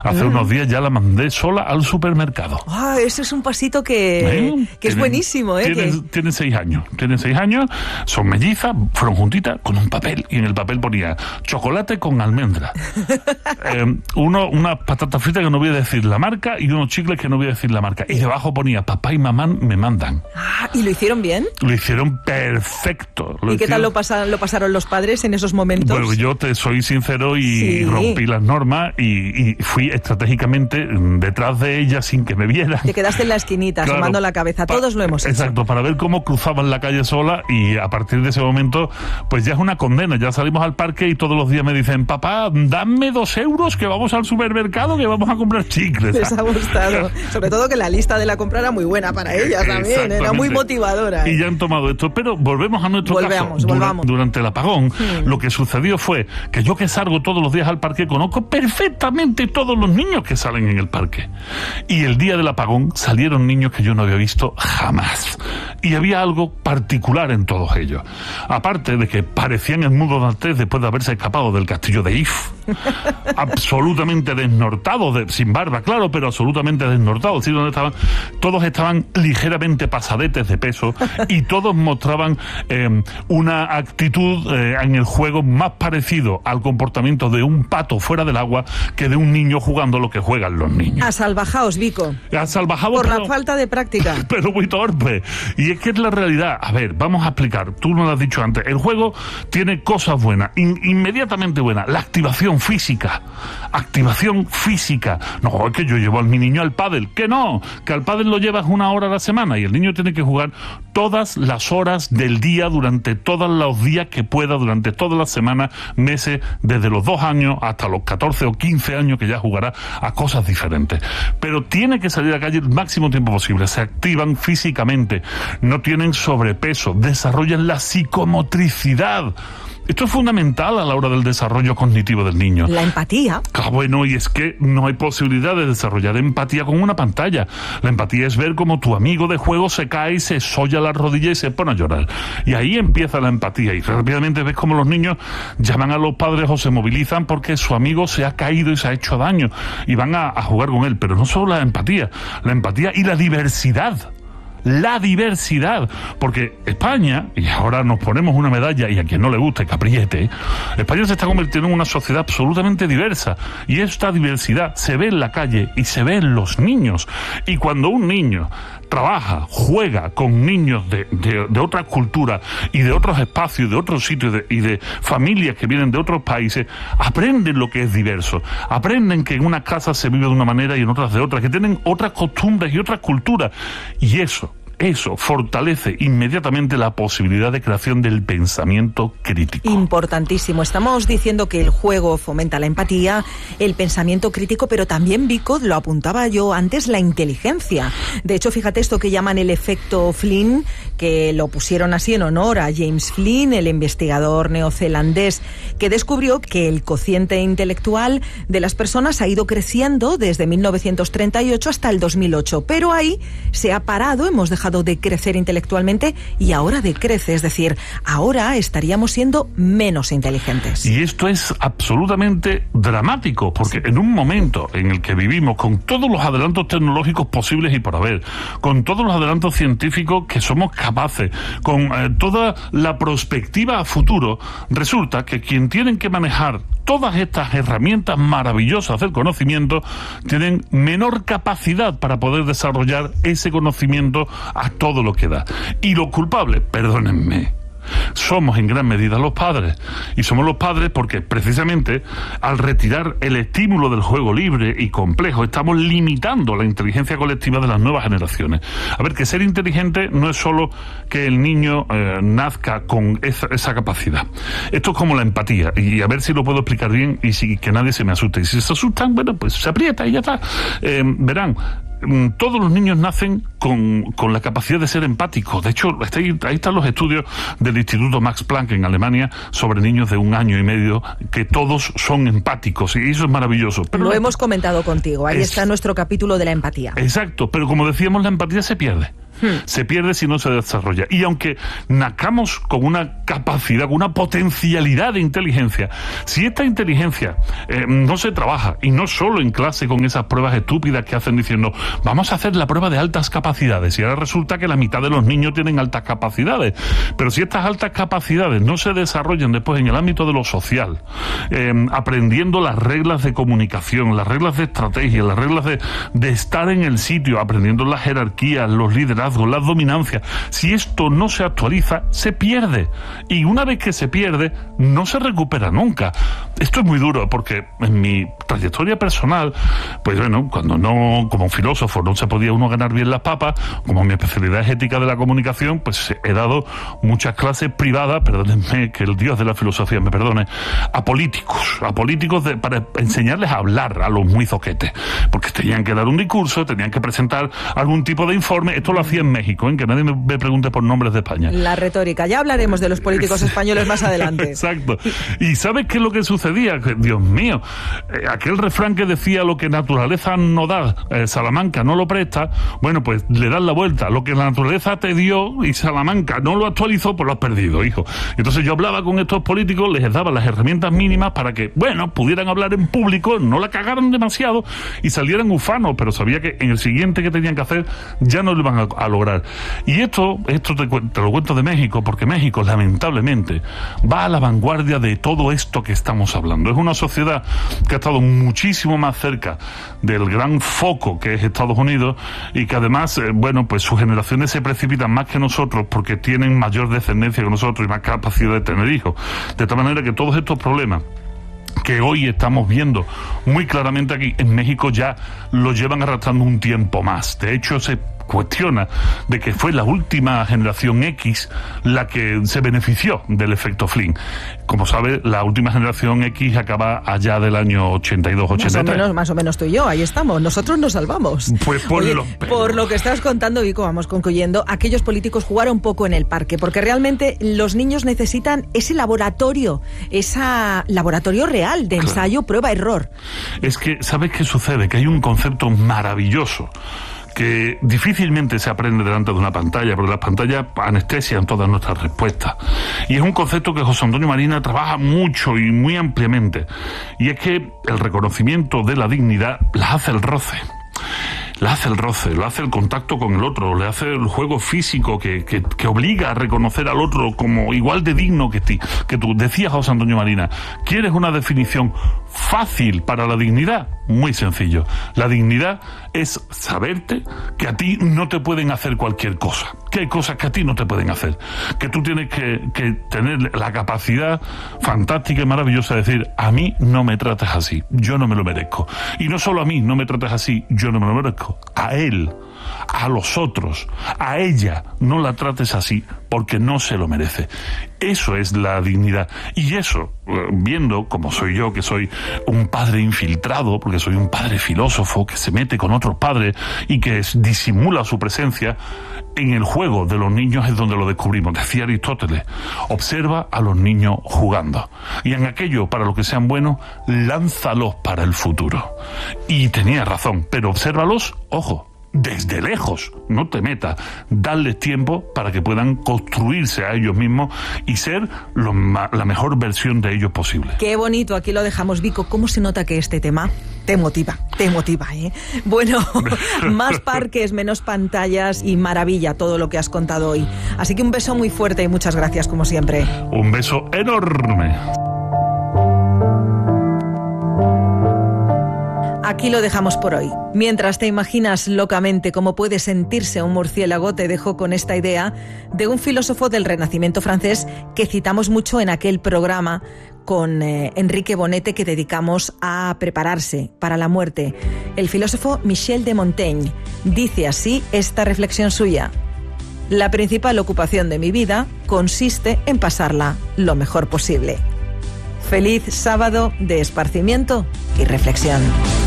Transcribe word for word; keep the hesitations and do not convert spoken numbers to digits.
Hace mm. unos días ya la mandé sola al supermercado. Ah, eso es un pasito que, ¿Eh? que es buenísimo, ¿eh? Tienen, que... tienen seis años. Tienen seis años, son mellizas, fueron juntitas con un papel. Y en el papel ponía chocolate con almendra. eh, uno, unas patatas fritas que no voy a decir la marca y unos chicles que no voy a decir la marca. Y debajo ponía papá y mamá me mandan. Ah, ¿y lo hicieron bien? Lo hicieron perfecto. Lo ¿Y qué tal lo pasaron, lo pasaron los padres en esos momentos? Bueno, yo te soy sincero y sí. rompí las normas y, y fui estratégicamente detrás de ella sin que me vieran. Te quedaste en la esquinita, claro, asomando la cabeza. Todos lo hemos hecho. Exacto, para ver cómo cruzaban la calle sola y a partir de ese momento, pues ya es una condena. Ya salimos al parque y todos los días me dicen, papá, dame dos euros que vamos al supermercado que vamos a comprar chicles. Les ha gustado. Sobre todo que la lista de la compra era muy buena para ellas también, era muy motivadora. Y ya han tomado esto. Pero volvemos a nuestro volvemos, caso. Volvamos. Durante el apagón, hmm. lo que sucedió fue que yo que salgo todos los días al parque conozco perfectamente todos los niños que salen en el parque. Y el día del apagón salieron niños que yo no había visto jamás. Y había algo particular en todos ellos. Aparte de que parecían el mundo dantés después de haberse escapado del castillo de If. Absolutamente desnortados, de, sin barba, claro, pero absolutamente desnortados. ¿Sí? Donde estaban, todos estaban ligeramente pasadetes de peso y todos mostraban eh, una actitud eh, en el juego más parecido al comportamiento de un pato fuera del agua que de un niño jugando lo que juegan los niños. Asalvajaos, Vico. Asalvajaos, por pero, la falta de práctica. Pero muy torpe. Y es que es la realidad. A ver, vamos a explicar. Tú nos lo has dicho antes. El juego tiene cosas buenas, in, inmediatamente buenas. La activación física. Activación física. No, es que yo llevo a mi niño al pádel. Que no, que al pádel lo llevas una hora a la semana y el niño tiene que jugar todas las horas del día durante todos los días que pueda, durante todas las semanas, meses, desde los dos años hasta los catorce o quince años que ya jugará a cosas diferentes. Pero tiene que salir a la calle el máximo tiempo posible. Se activan físicamente, no tienen sobrepeso, desarrollan la psicomotricidad. Esto es fundamental a la hora del desarrollo cognitivo del niño. La empatía. Ah, bueno, y es que no hay posibilidad de desarrollar empatía con una pantalla. La empatía es ver cómo tu amigo de juego se cae y se solla la rodilla y se pone a llorar. Y ahí empieza la empatía. Y rápidamente ves cómo los niños llaman a los padres o se movilizan porque su amigo se ha caído y se ha hecho daño. Y van a, a jugar con él. Pero no solo la empatía. La empatía y la diversidad. La diversidad, porque España, y ahora nos ponemos una medalla y a quien no le guste que apriete, España se está convirtiendo en una sociedad absolutamente diversa y esta diversidad se ve en la calle y se ve en los niños. Y cuando un niño trabaja, juega con niños de, de, de otras culturas y de otros espacios, de otros sitios de, y de familias que vienen de otros países, aprenden lo que es diverso, aprenden que en unas casas se vive de una manera y en otras de otras, que tienen otras costumbres y otras culturas, y eso Eso fortalece inmediatamente la posibilidad de creación del pensamiento crítico. Importantísimo. Estamos diciendo que el juego fomenta la empatía, el pensamiento crítico, pero también, Vico, lo apuntaba yo antes, la inteligencia. De hecho, fíjate esto que llaman el efecto Flynn, que lo pusieron así en honor a James Flynn, el investigador neozelandés, que descubrió que el cociente intelectual de las personas ha ido creciendo desde mil novecientos treinta y ocho hasta el dos mil ocho. Pero ahí se ha parado, hemos dejado de crecer intelectualmente y ahora decrece, es decir, ahora estaríamos siendo menos inteligentes. Y esto es absolutamente dramático, porque sí. En un momento en el que vivimos con todos los adelantos tecnológicos posibles y por haber, con todos los adelantos científicos que somos capaces, con eh, toda la perspectiva a futuro, resulta que quien tienen que manejar todas estas herramientas maravillosas del conocimiento tienen menor capacidad para poder desarrollar ese conocimiento a todo lo que da. Y los culpables, perdónenme, somos en gran medida los padres. Y somos los padres porque precisamente al retirar el estímulo del juego libre y complejo estamos limitando la inteligencia colectiva de las nuevas generaciones. A ver, que ser inteligente no es solo que el niño eh, nazca con esa, esa capacidad. Esto es como la empatía, y a ver si lo puedo explicar bien y si que nadie se me asuste. Y si se asustan, bueno, pues se aprieta y ya está. Eh, verán, todos los niños nacen con, con la capacidad de ser empáticos. De hecho, ahí, ahí están los estudios del Instituto Max Planck en Alemania sobre niños de un año y medio, que todos son empáticos, y eso es maravilloso. Pero lo la, hemos comentado contigo, ahí es, está nuestro capítulo de la empatía. Exacto, pero como decíamos, la empatía se pierde. Hmm. Se pierde si no se desarrolla. Y aunque nacamos con una capacidad, con una potencialidad de inteligencia, si esta inteligencia eh, no se trabaja, y no solo en clase con esas pruebas estúpidas que hacen diciendo, vamos a hacer la prueba de altas capacidades, y ahora resulta que la mitad de los niños tienen altas capacidades. Pero si estas altas capacidades no se desarrollan después en el ámbito de lo social, eh, aprendiendo las reglas de comunicación, las reglas de estrategia, las reglas de, de estar en el sitio, aprendiendo las jerarquías, los liderazgos, las dominancias, si esto no se actualiza, se pierde. Y una vez que se pierde, no se recupera nunca. Esto es muy duro, porque en mi trayectoria personal, pues bueno, cuando no, como filósofo, no se podía uno ganar bien las papas, como mi especialidad es ética de la comunicación, pues he dado muchas clases privadas, perdónenme, que el Dios de la filosofía me perdone, a políticos, a políticos de, para enseñarles a hablar a los muy zoquetes, porque tenían que dar un discurso, tenían que presentar algún tipo de informe. Esto lo hacía en México, ¿eh? Que nadie me, me pregunte por nombres de España. La retórica, ya hablaremos de los políticos españoles más adelante. Exacto. ¿Y sabes qué es lo que sucedía? Que, Dios mío, eh, aquel refrán que decía lo que naturaleza no da, eh, Salamanca no lo presta, bueno, pues le das la vuelta. Lo que la naturaleza te dio y Salamanca no lo actualizó, pues lo has perdido, hijo. Entonces yo hablaba con estos políticos, les daba las herramientas mínimas para que, bueno, pudieran hablar en público, no la cagaran demasiado y salieran ufanos, pero sabía que en el siguiente que tenían que hacer ya no lo iban a, a lograr. Y esto, esto te, te lo cuento de México, porque México, lamentablemente, va a la vanguardia de todo esto que estamos hablando. Es una sociedad que ha estado muchísimo más cerca del gran foco que es Estados Unidos, y que además, eh, bueno, pues sus generaciones se precipitan más que nosotros porque tienen mayor descendencia que nosotros y más capacidad de tener hijos. De tal manera que todos estos problemas que hoy estamos viendo muy claramente aquí en México ya lo llevan arrastrando un tiempo más. De hecho, se cuestiona de que fue la última generación X la que se benefició del efecto Flynn. Como sabe, la última generación X acaba allá del año ochenta y dos, ochenta y tres. Más o menos, más o menos tú y yo, ahí estamos. Nosotros nos salvamos. Pues por, Oye, lo, por lo que estás contando, Vico, vamos concluyendo, aquellos políticos jugaron poco en el parque, porque realmente los niños necesitan ese laboratorio, ese laboratorio real de ensayo, claro. Prueba, error. Es que, ¿sabes qué sucede? Que hay un concepto maravilloso que difícilmente se aprende delante de una pantalla, porque las pantallas anestesian todas nuestras respuestas. Y es un concepto que José Antonio Marina trabaja mucho y muy ampliamente. Y es que el reconocimiento de la dignidad la hace el roce. La hace el roce, lo hace el contacto con el otro, le hace el juego físico que, que, que obliga a reconocer al otro como igual de digno que ti, que tú. Decía José Antonio Marina, ¿quieres una definición fácil para la dignidad? Muy sencillo. La dignidad es saberte que a ti no te pueden hacer cualquier cosa, que hay cosas que a ti no te pueden hacer, que tú tienes que, que tener la capacidad fantástica y maravillosa de decir, a mí no me trates así, yo no me lo merezco. Y no solo a mí no me trates así, yo no me lo merezco, a él, a los otros, a ella, no la trates así porque no se lo merece. Eso es la dignidad. Y eso, viendo como soy yo, que soy un padre infiltrado, porque soy un padre filósofo que se mete con otros padres y que es, disimula su presencia, en el juego de los niños es donde lo descubrimos. Decía Aristóteles, observa a los niños jugando, y en aquello para lo que sean buenos, lánzalos para el futuro. Y tenía razón, pero obsérvalos, ojo, desde lejos, no te metas, darles tiempo para que puedan construirse a ellos mismos y ser lo ma- la mejor versión de ellos posible. Qué bonito, aquí lo dejamos, Vico. ¿Cómo se nota que este tema te motiva? Te motiva, ¿eh? Bueno, más parques, menos pantallas y maravilla todo lo que has contado hoy. Así que un beso muy fuerte y muchas gracias como siempre. Un beso enorme. Aquí lo dejamos por hoy. Mientras te imaginas locamente cómo puede sentirse un murciélago, te dejo con esta idea de un filósofo del Renacimiento francés que citamos mucho en aquel programa con eh, Enrique Bonete que dedicamos a prepararse para la muerte. El filósofo Michel de Montaigne dice así esta reflexión suya: la principal ocupación de mi vida consiste en pasarla lo mejor posible. Feliz sábado de esparcimiento y reflexión.